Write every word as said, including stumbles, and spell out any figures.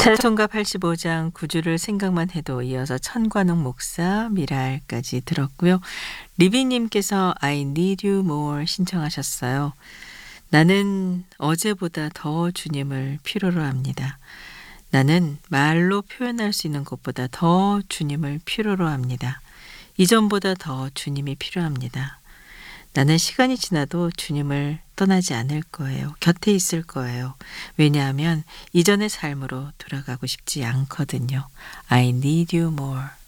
찬송가 팔십오 장 구주를 생각만 해도 이어서 천관웅 목사 미랄까지 들었고요. 리비님께서 I need you more 신청하셨어요. 나는 어제보다 더 주님을 필요로 합니다. 나는 말로 표현할 수 있는 것보다 더 주님을 필요로 합니다. 이전보다 더 주님이 필요합니다. 나는 시간이 지나도 주님을 떠나지 않을 거예요. 곁에 있을 거예요. 왜냐하면 이전의 삶으로 돌아가고 싶지 않거든요. I need you more.